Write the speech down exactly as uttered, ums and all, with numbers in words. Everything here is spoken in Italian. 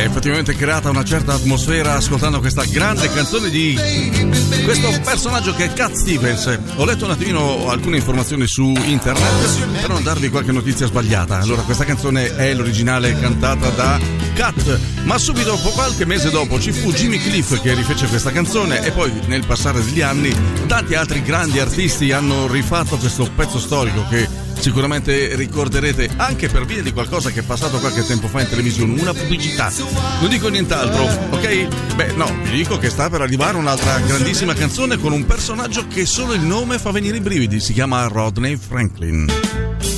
effettivamente creata una certa atmosfera ascoltando questa grande canzone di questo personaggio che è Cat Stevens. Ho letto un attimino alcune informazioni su internet per non darvi qualche notizia sbagliata. Allora, questa canzone è l'originale cantata da Cat, ma subito, qualche mese dopo, ci fu Jimmy Cliff che rifece questa canzone, e poi nel passare degli anni tanti altri grandi artisti hanno rifatto questo pezzo storico che sicuramente ricorderete anche per via di qualcosa che è passato qualche tempo fa in televisione, una pubblicità. Non dico nient'altro, ok? Beh, no, vi dico che sta per arrivare un'altra grandissima canzone con un personaggio che solo il nome fa venire i brividi. Si chiama Rodney Franklin.